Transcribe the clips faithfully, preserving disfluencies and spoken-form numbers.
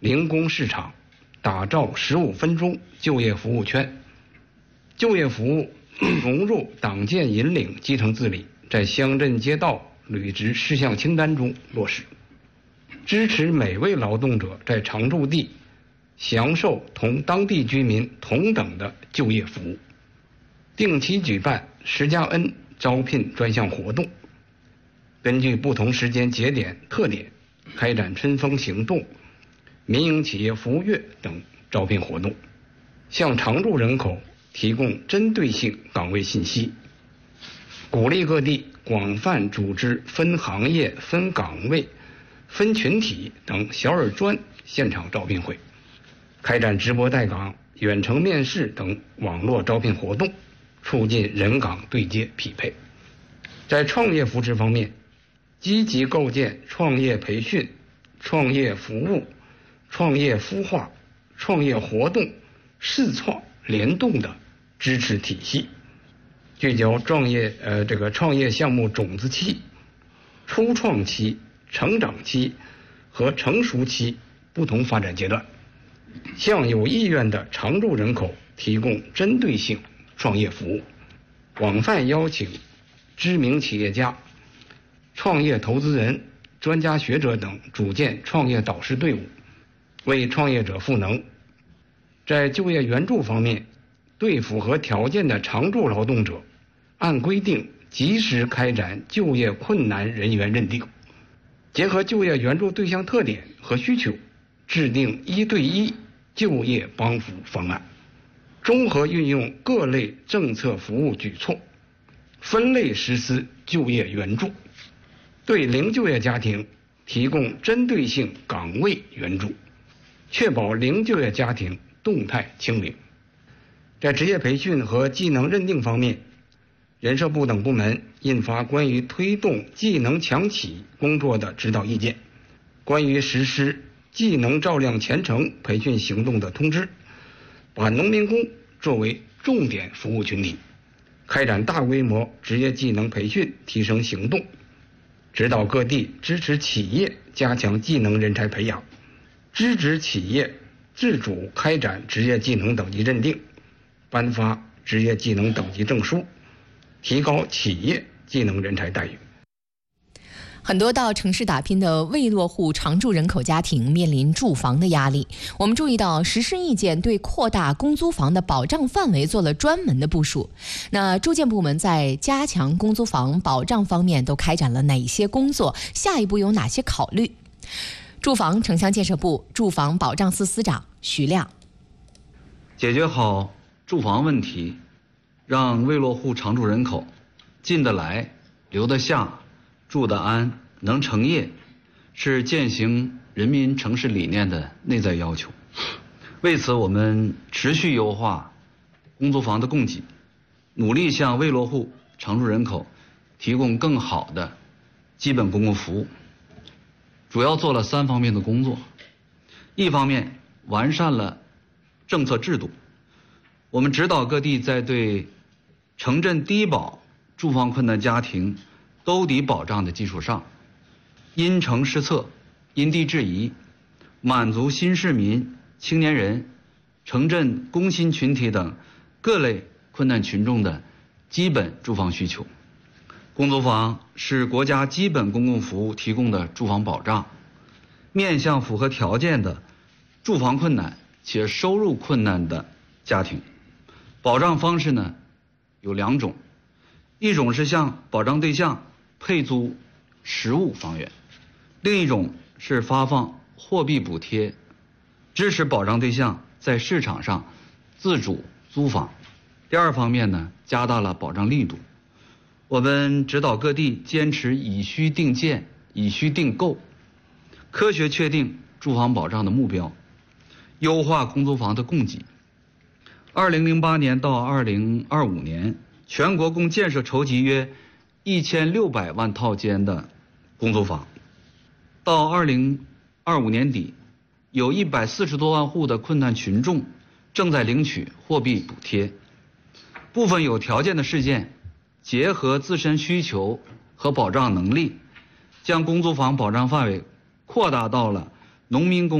零工市场，打造十五分钟就业服务圈。就业服务融入党建引领基层治理，在乡镇街道履职事项清单中落实，支持每位劳动者在常住地享受同当地居民同等的就业服务。定期举办十加 N 招聘专项活动，根据不同时间节点特点，开展春风行动、民营企业服务月等招聘活动，向常住人口提供针对性岗位信息，鼓励各地广泛组织分行业、分岗位、分群体等小而专现场招聘会，开展直播带岗、远程面试等网络招聘活动，促进人岗对接匹配。在创业扶持方面，积极构建创业培训、创业服务、创业孵化、创业活动、试创联动的支持体系，聚焦创业呃这个创业项目种子期、初创期、成长期和成熟期不同发展阶段，向有意愿的常住人口提供针对性创业服务，广泛邀请知名企业家、创业投资人、专家学者等组建创业导师队伍，为创业者赋能。在就业援助方面，对符合条件的常住劳动者，按规定及时开展就业困难人员认定，结合就业援助对象特点和需求，制定一对一就业帮扶方案，综合运用各类政策服务举措，分类实施就业援助，对零就业家庭提供针对性岗位援助，确保零就业家庭动态清零。在职业培训和技能认定方面，人社部等部门印发关于推动技能强企工作的指导意见，关于实施技能照亮前程培训行动的通知，把农民工作为重点服务群体，开展大规模职业技能培训提升行动，指导各地支持企业加强技能人才培养，支持企业自主开展职业技能等级认定，颁发职业技能等级证书，提高企业技能人才待遇。 很多到城市打拼的未落户常住人口家庭面临住房的压力。我们注意到，实施意见对扩大公租房的保障范围做了专门的部署。那住建部门在加强公租房保障方面都开展了哪些工作？下一步有哪些考虑？住房城乡建设部住房保障司司长徐亮。 解决好住房问题，让未落户常住人口进得来、留得下、住得安、能成业，是践行人民城市理念的内在要求。为此，我们持续优化公租房的供给，努力向未落户常住人口提供更好的基本公共服务。主要做了三方面的工作。一方面，完善了政策制度，我们指导各地在对城镇低保住房困难家庭兜底保障的基础上，因城施策、因地制宜，满足新市民、青年人、城镇工薪群体等各类困难群众的基本住房需求。公租房是国家基本公共服务提供的住房保障，面向符合条件的住房困难且收入困难的家庭。保障方式呢有两种，一种是向保障对象配租实物房源，另一种是发放货币补贴，支持保障对象在市场上自主租房。第二方面呢，加大了保障力度。我们指导各地坚持以需定建、以需定购，科学确定住房保障的目标，优化公租房的供给。二零零八年到二零二五年，全国共建设筹集约一千六百万套间的公租房。到二零二五年底，有一百四十多万户的困难群众正在领取货币补贴。部分有条件的市县结合自身需求和保障能力，将公租房保障范围扩大到了农民工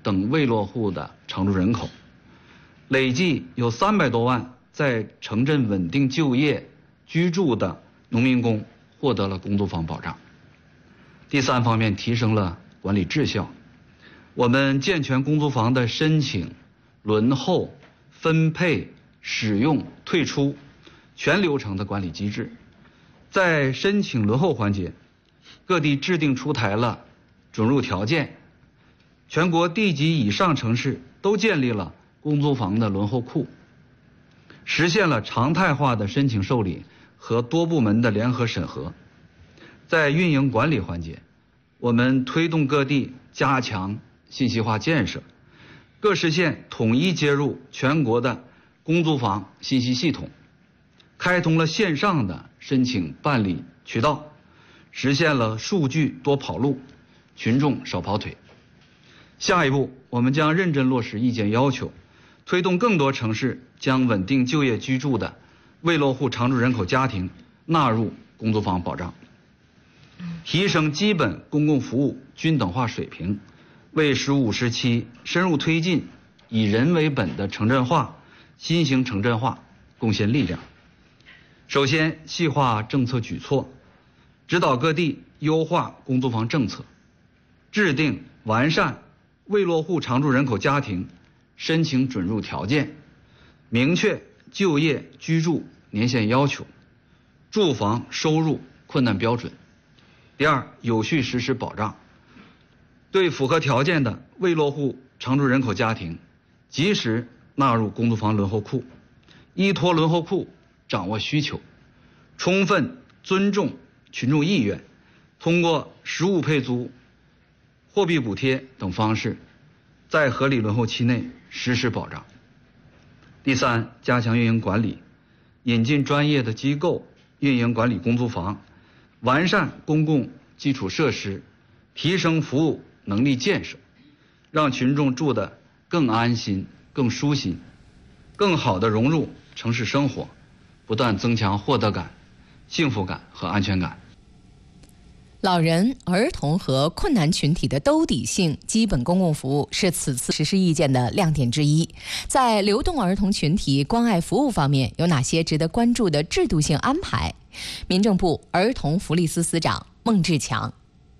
等未落户的常住人口，累计有三百多万在城镇稳定就业居住的农民工获得了公租房保障。第三方面，提升了管理质效。我们健全公租房的申请、轮候、分配、使用、退出全流程的管理机制。在申请轮候环节，各地制定出台了准入条件，全国地级以上城市都建立了公租房的轮候库，实现了常态化的申请受理和多部门的联合审核。在运营管理环节，我们推动各地加强信息化建设，各市县统一接入全国的公租房信息系统，开通了线上的申请办理渠道，实现了数据多跑路，群众少跑腿。下一步，我们将认真落实意见要求，推动更多城市将稳定就业居住的未落户常住人口家庭纳入公租房保障，提升基本公共服务均等化水平，为“十五”时期深入推进以人为本的城镇化、新型城镇化贡献力量。首先，细化政策举措，指导各地优化公租房政策，制定完善未落户常住人口家庭申请准入条件，明确就业居住年限要求、住房收入困难标准。第二，有序实施保障，对符合条件的未落户常住人口家庭及时纳入公租房轮候库，依托轮候库掌握需求，充分尊重群众意愿，通过实物配租、货币补贴等方式，在合理轮候期内实施保障。第三，加强运营管理，引进专业的机构运营管理公租房，完善公共基础设施，提升服务能力建设，让群众住得更安心、更舒心，更好地融入城市生活，不断增强获得感、幸福感和安全感。 老人、儿童和困难群体的兜底性基本公共服务是此次实施意见的亮点之一。在流动儿童群体关爱服务方面，有哪些值得关注的制度性安排？民政部儿童福利司司长孟志强。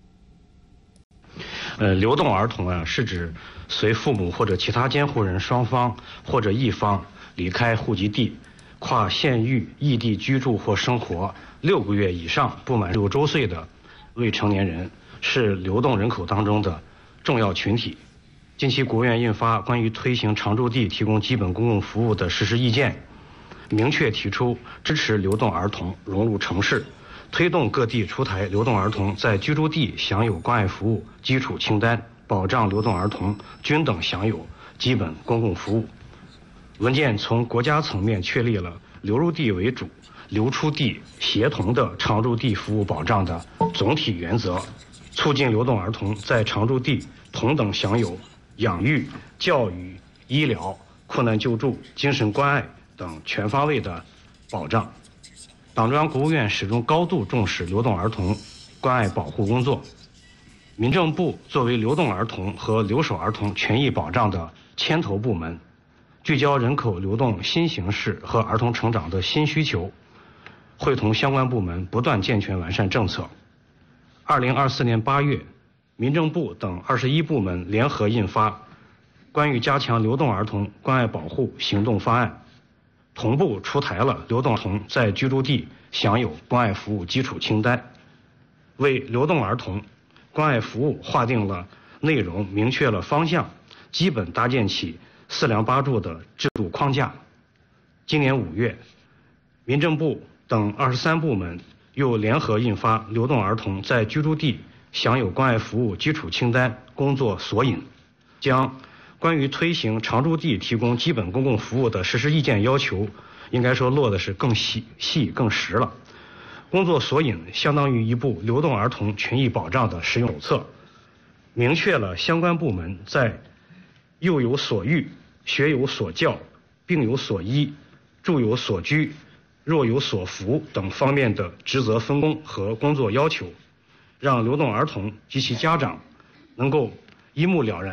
呃，流动儿童啊，是指随父母或者其他监护人双方或者一方离开户籍地，跨县域异地居住或生活六个月以上不满六周岁的未成年人，是流动人口当中的重要群体。近期国务院印发关于推行常住地提供基本公共服务的实施意见，明确提出支持流动儿童融入城市，推动各地出台流动儿童在居住地享有关爱服务基础清单，保障流动儿童均等享有基本公共服务。文件从国家层面确立了流入地为主、流出地协同的常住地服务保障的总体原则，促进流动儿童在常住地同等享有养育、教育、医疗、困难救助、精神关爱等全方位的保障。党中央、国务院始终高度重视流动儿童关爱保护工作。民政部作为流动儿童和留守儿童权益保障的牵头部门，聚焦人口流动新形势和儿童成长的新需求，会同相关部门不断健全完善政策。二零二四年八月，民政部等二十一部门联合印发《关于加强流动儿童关爱保护行动方案》，同步出台了流动儿童在居住地享有关爱服务基础清单，为流动儿童关爱服务划定了内容，明确了方向，基本搭建起四梁八柱的制度框架。今年五月，民政部等二十三部门又联合印发《流动儿童在居住地享有关爱服务基础清单》工作索引，将关于推行常住地提供基本公共服务的实施意见要求，应该说落的是更细、细更实了。工作索引相当于一部流动儿童权益保障的实用手册，明确了相关部门在幼有所育、学有所教、病有所医、住有所居、若有所扶等方面的职责分工和工作要求，让流动儿童及其家长能够一目了然